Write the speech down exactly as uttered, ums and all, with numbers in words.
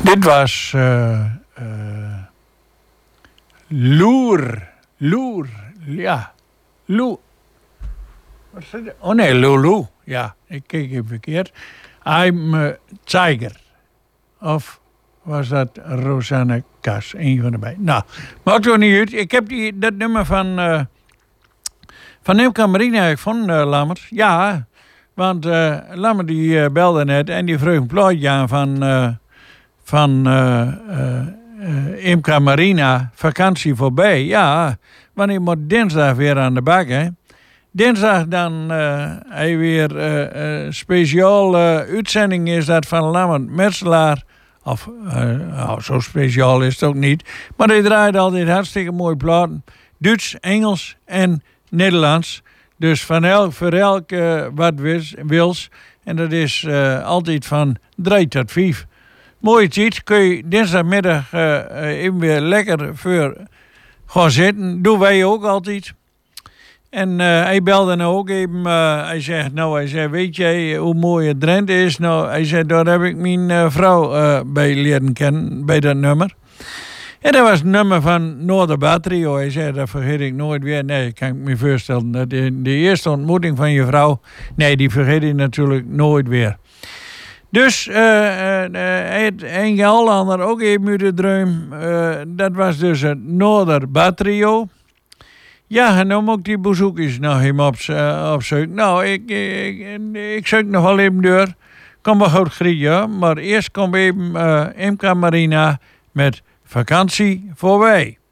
Dit was uh, uh, Loer. Loer. Ja. Loer. Wat is het? Oh nee, Lulu. Ja, ik keek even verkeerd. I'm a Tiger. Of was dat Rosanne Kas? Een van de beiden. Nou, maakt ook niet uit. Ik heb die, dat nummer van... Uh, van Imca Marina gevonden, uh, Lammers. Ja, want uh, Lammer die uh, belde net en die vroeg een plaatje aan van... Uh, van uh, uh, uh, Imca Marina, vakantie voorbij. Ja, want ik moet dinsdag weer aan de bak, hè. Dinsdag dan uh, hij weer uh, uh, speciaal uh, uitzending is dat van Lammert Metselaar. Of, uh, nou, zo speciaal is het ook niet. Maar hij draait altijd hartstikke mooie platen. Duits, Engels en Nederlands. Dus van elk, voor elk uh, wat wils, wils. En dat is uh, altijd van drie tot vijf. Mooie tijd. Kun je dinsdagmiddag uh, even weer lekker voor gaan zitten. Doen wij ook altijd. En uh, hij belde nou ook even. Uh, hij zegt, nou, hij zei, weet jij hoe mooi het Drenthe is? Nou, hij zei, daar heb ik mijn uh, vrouw uh, bij leren kennen, bij dat nummer. En dat was het nummer van Noorderbaar Trio. Hij zei, dat vergeet ik nooit weer. Nee, kan ik me voorstellen. Dat de, de eerste ontmoeting van je vrouw, nee, die vergeet ik natuurlijk nooit weer. Dus uh, uh, hij had een Hollander ook even uit de droom. Uh, dat was dus het Noorderbaar Trio. Ja, en dan moet ik die bezoekers nog even op, uh, opzoeken. Nou, ik, ik, ik, ik zoek nog wel even door. Kom maar goed, Grietje. Maar eerst komt even uh, Imca Marina met vakantie voorbij.